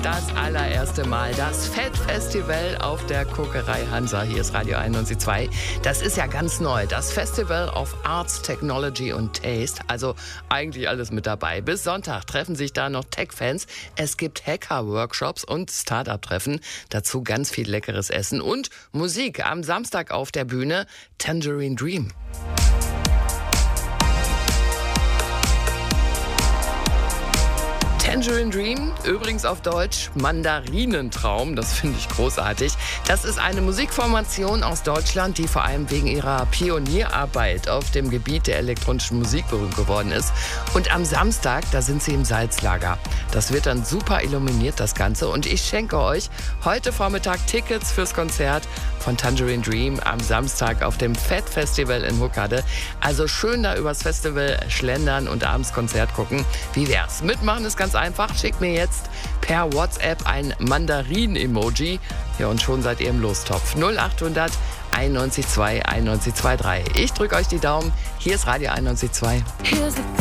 Das allererste Mal das Fett-Festival auf der Kokerei Hansa. Hier ist Radio 91.2. Das ist ja ganz neu. Das Festival of Arts, Technology und Taste. Also eigentlich alles mit dabei. Bis Sonntag treffen sich da noch Tech-Fans. Es gibt Hacker-Workshops und Start-up-Treffen. Dazu ganz viel leckeres Essen und Musik. Am Samstag auf der Bühne Tangerine Dream. Tangerine Dream, übrigens auf Deutsch Mandarinentraum, das finde ich großartig. Das ist eine Musikformation aus Deutschland, die vor allem wegen ihrer Pionierarbeit auf dem Gebiet der elektronischen Musik berühmt geworden ist. Und am Samstag, da sind sie im Salzlager. Das wird dann super illuminiert, das Ganze. Und ich schenke euch heute Vormittag Tickets fürs Konzert von Tangerine Dream am Samstag auf dem Fett Festival in Huckade. Also schön da übers Festival schlendern und abends Konzert gucken. Wie wär's? Mitmachen ist ganz einfach. Schickt mir jetzt per WhatsApp ein Mandarin-Emoji. Ja, und schon seid ihr im Lostopf. 0800 91 2 91 23. Ich drücke euch die Daumen. Hier ist Radio 91.2.